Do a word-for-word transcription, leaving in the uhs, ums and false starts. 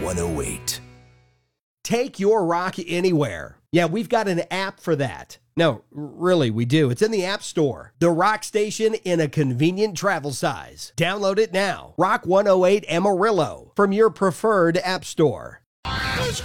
one oh eight. Take your rock anywhere. Yeah, we've got an app for that. No, really, we do. It's in the App Store. The Rock Station in a convenient travel size. Download it now. Rock one oh eight Amarillo from your preferred app store.